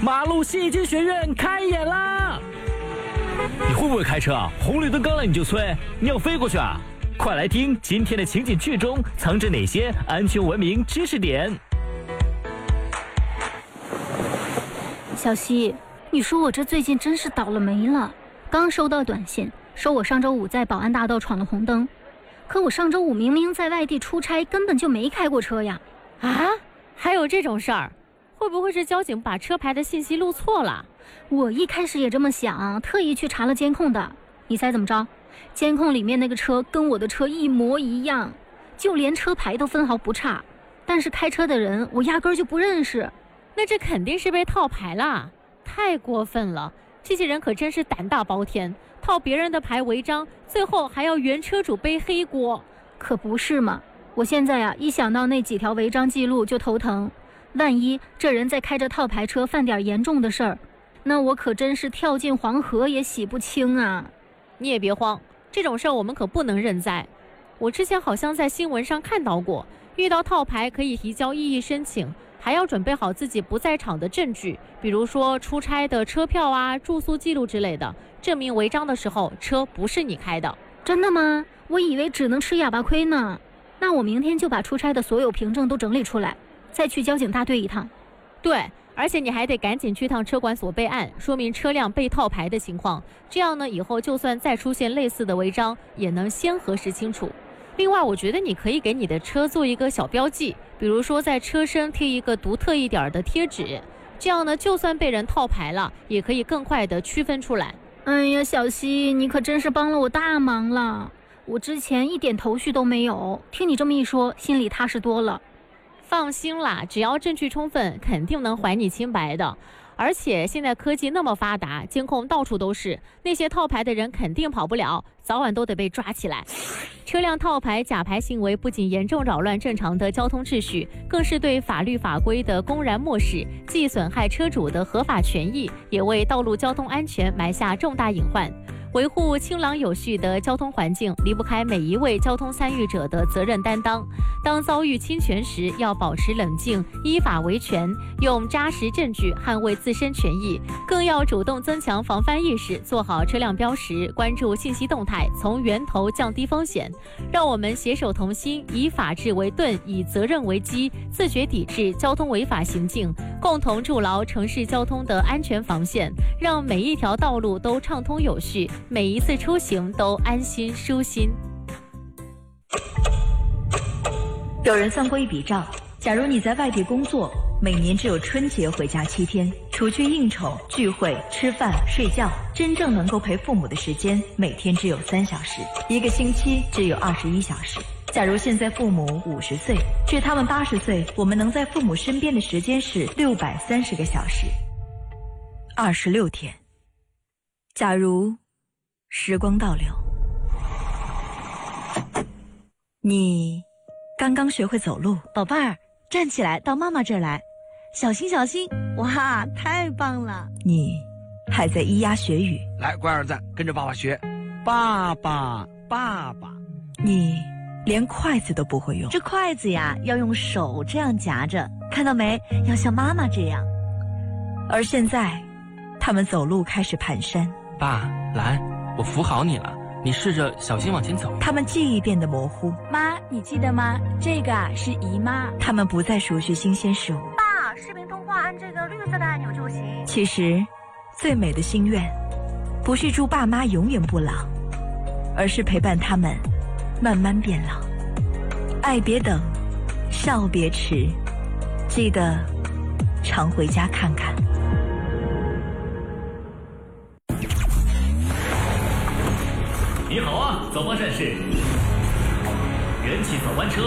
马路戏剧学院开演啦！你会不会开车啊？红绿灯刚来你就催，你要飞过去啊？快来听今天的情景剧中藏着哪些安全文明知识点。 小溪，你说我这最近真是倒了霉了。刚收到短信，说我上周五在保安大道闯了红灯，可我上周五明明在外地出差，根本就没开过车呀。 啊？还有这种事儿？会不会是交警把车牌的信息录错了？ 我一开始也这么想，特意去查了监控的。你猜怎么着？监控里面那个车跟我的车一模一样，就连车牌都分毫不差。但是开车的人我压根儿就不认识。 那这肯定是被套牌啦，太过分了！这些人可真是胆大包天，套别人的牌违章，最后还要原车主背黑锅。 可不是嘛！我现在啊，一想到那几条违章记录就头疼。万一这人在开着套牌车犯点严重的事儿，那我可真是跳进黄河也洗不清啊！ 你也别慌，这种事儿我们可不能认栽。我之前好像在新闻上看到过，遇到套牌可以提交异议申请，还要准备好自己不在场的证据，比如说出差的车票啊、住宿记录之类的，证明违章的时候车不是你开的。 真的吗？我以为只能吃哑巴亏呢。那我明天就把出差的所有凭证都整理出来，再去交警大队一趟。 对，而且你还得赶紧去趟车管所备案，说明车辆被套牌的情况，这样呢，以后就算再出现类似的违章，也能先核实清楚。另外，我觉得你可以给你的车做一个小标记，比如说在车身贴一个独特一点的贴纸，这样呢，就算被人套牌了，也可以更快的区分出来。 哎呀，小溪，你可真是帮了我大忙了。我之前一点头绪都没有，听你这么一说，心里踏实多了。 放心啦，只要证据充分，肯定能还你清白的。而且现在科技那么发达，监控到处都是，那些套牌的人肯定跑不了，早晚都得被抓起来。车辆套牌假牌行为不仅严重扰乱正常的交通秩序，更是对法律法规的公然漠视，既损害车主的合法权益，也为道路交通安全埋下重大隐患。维护清朗有序的交通环境，离不开每一位交通参与者的责任担当。当遭遇侵权时，要保持冷静，依法维权，用扎实证据捍卫自身权益，更要主动增强防范意识，做好车辆标识，关注信息动态，从源头降低风险。让我们携手同心，以法治为盾，以责任为基，自觉抵制交通违法行径，共同筑牢城市交通的安全防线，让每一条道路都畅通有序，每一次出行都安心舒心。 有人算过一笔账，假如你在外地工作，每年只有春节回家7天，除去应酬、聚会、吃饭、睡觉，真正能够陪父母的时间，每天只有3小时，一个星期只有21小时。假如现在父母50岁，至他们80岁，我们能在父母身边的时间是630个小时，26天。假如时光倒流，你刚刚学会走路， 宝贝儿，站起来，到妈妈这儿来，小心小心！哇，太棒了！ 你还在咿呀学语， 来，乖儿子，跟着爸爸学，爸爸，爸爸。 你连筷子都不会用， 这筷子呀，要用手这样夹着，看到没？要像妈妈这样。 而现在，他们走路开始蹒跚。 爸，来，我扶好你了，你试着小心往前走。 他们记忆变得模糊。 妈，你记得吗？这个是姨妈。 他们不再熟悉新鲜事物。 爸，视频通话按这个绿色的按钮就行。 其实，最美的心愿，不是祝爸妈永远不老，而是陪伴他们慢慢变老。爱别等，少别迟，记得常回家看看。 你好啊，早班战士。人气早班车。